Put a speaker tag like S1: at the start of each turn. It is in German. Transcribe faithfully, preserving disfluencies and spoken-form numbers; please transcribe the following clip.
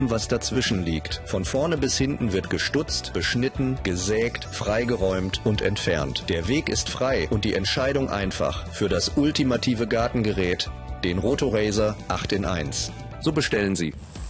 S1: was dazwischen liegt. Von vorne bis hinten wird gestutzt, beschnitten, gesägt, freigeräumt und entfernt. Der Weg ist frei und die Entscheidung einfach für das ultimative Gartengerät, den Rotorazer acht in eins. So bestellen Sie.